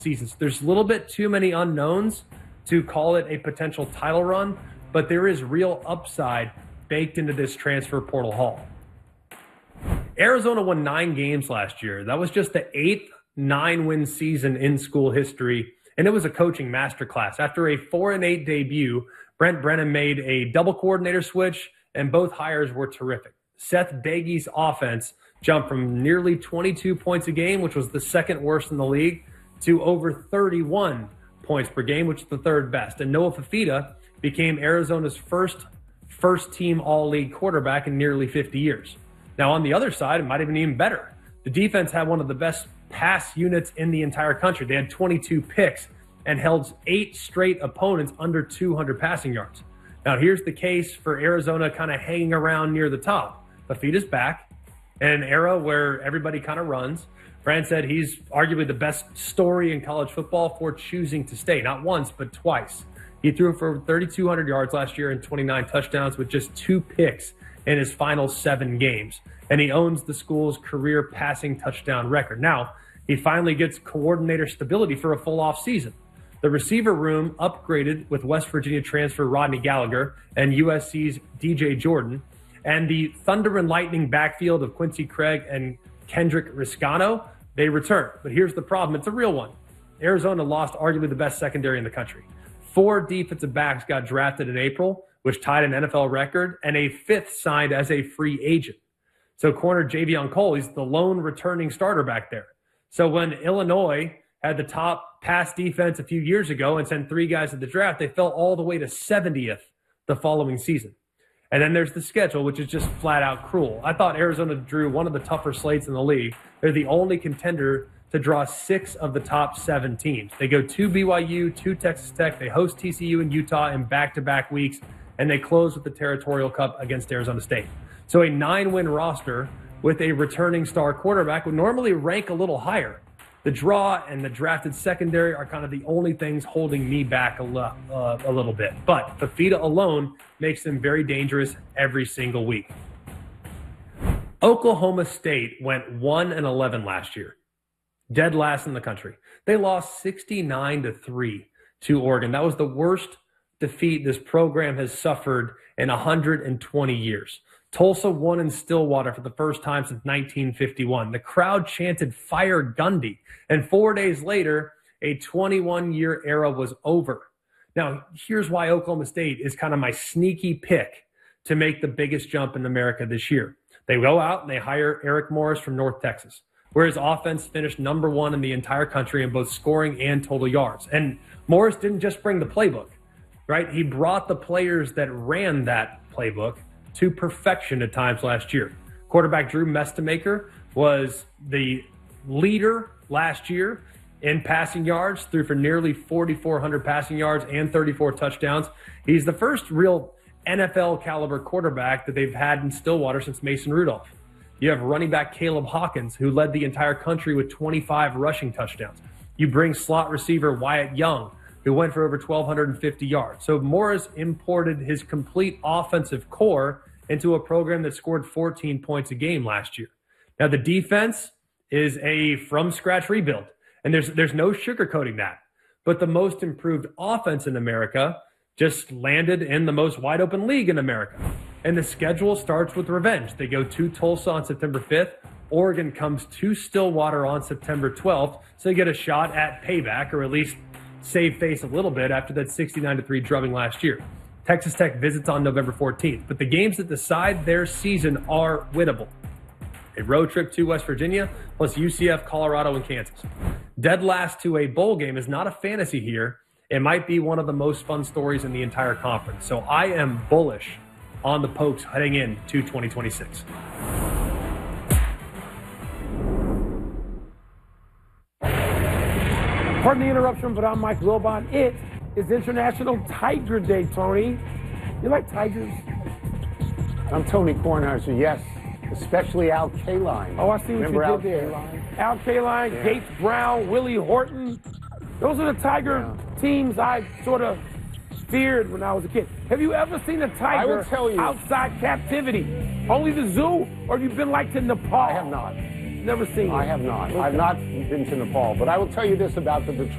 seasons. There's a little bit too many unknowns to call it a potential title run, but there is real upside baked into this transfer portal haul. Arizona won 9 games last year. That was just the 8th 9-win season in school history, and it was a coaching masterclass. After a 4-8 debut, Brent Brennan made a double coordinator switch, and both hires were terrific. Seth Bege's offense jumped from nearly 22 points a game, which was the second worst in the league, to over 31 points per game, which is the third best. And Noah Fifita became Arizona's first-team all-league quarterback in nearly 50 years. Now, on the other side, it might have been even better. The defense had one of the best pass units in the entire country. They had 22 picks and held 8 straight opponents under 200 passing yards. Now, here's the case for Arizona kind of hanging around near the top. Fifita's back in an era where everybody kind of runs. Fran said he's arguably the best story in college football for choosing to stay, not once, but twice. He threw for 3,200 yards last year and 29 touchdowns with just 2 picks in his final 7 games. And he owns the school's career passing touchdown record. Now, he finally gets coordinator stability for a full off season. The receiver room upgraded with West Virginia transfer Rodney Gallagher and USC's DJ Jordan. And the Thunder and Lightning backfield of Quincy Craig and Kendrick Riscano, they return. But here's the problem. It's a real one. Arizona lost arguably the best secondary in the country. 4 defensive backs got drafted in April, which tied an NFL record, and a 5th signed as a free agent. So corner Javion Cole, he's the lone returning starter back there. So when Illinois had the top pass defense a few years ago and sent 3 guys to the draft, they fell all the way to 70th the following season. And then there's the schedule, which is just flat out cruel. I thought Arizona drew one of the tougher slates in the league. They're the only contender to draw 6 of the top 7 teams. They go to BYU, to Texas Tech. They host TCU and Utah in back-to-back weeks, and they close with the Territorial Cup against Arizona State. So a 9-win roster with a returning star quarterback would normally rank a little higher. The draw and the drafted secondary are kind of the only things holding me back a little bit. But Fifita alone makes them very dangerous every single week. Oklahoma State went 1-11 last year, dead last in the country. They lost 69-3 to Oregon. That was the worst defeat this program has suffered in 120 years. Tulsa won in Stillwater for the first time since 1951. The crowd chanted "Fire Gundy," and 4 days later, a 21-year era was over. Now, here's why Oklahoma State is kind of my sneaky pick to make the biggest jump in America this year. They go out and they hire Eric Morris from North Texas, where his offense finished number 1 in the entire country in both scoring and total yards. And Morris didn't just bring the playbook, right? He brought the players that ran that playbook to perfection at times last year. Quarterback Drew Mestemaker was the leader last year in passing yards, threw for nearly 4,400 passing yards and 34 touchdowns. He's the first real NFL caliber quarterback that they've had in Stillwater since Mason Rudolph. You have running back Caleb Hawkins, who led the entire country with 25 rushing touchdowns. You bring slot receiver Wyatt Young, who went for over 1,250 yards. So Morris imported his complete offensive core into a program that scored 14 points a game last year. Now, the defense is a from-scratch rebuild, and there's no sugarcoating that. But the most improved offense in America just landed in the most wide-open league in America. And the schedule starts with revenge. They go to Tulsa on September 5th. Oregon comes to Stillwater on September 12th. So they get a shot at payback, or at least save face a little bit after that 69-3 drubbing last year. Texas Tech visits on November 14th. But the games that decide their season are winnable. A road trip to West Virginia, plus UCF, Colorado, and Kansas. Dead last to a bowl game is not a fantasy here. It might be one of the most fun stories in the entire conference. So I am bullish on the Pokes heading into 2026. Pardon the interruption, but I'm Mike Wilbon. It is International Tiger Day, Tony. You like tigers? I'm Tony Kornheiser, yes. Especially Al Kaline. Oh, I see what Remember you did there. Al Kaline, Yeah. Gates Brown, Willie Horton. Those are the Tiger teams I sort of feared when I was a kid. Have you ever seen a tiger will tell you. outside captivity? Only the zoo, or have you been like to Nepal? I have not. never seen it. I have not. I've not been to Nepal, but I will tell you this about the Detroit